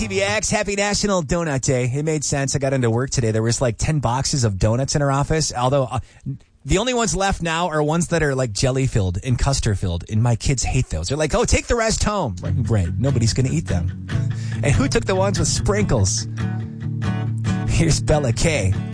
TVX, happy National Donut Day. It made sense. I got into work today. There was like 10 boxes of donuts in our office. Although the only ones left now are ones that are like jelly filled and custard filled. And my kids hate those. They're like, oh, take the rest home. Right. Nobody's going to eat them. And who took the ones with sprinkles? Here's Bella K.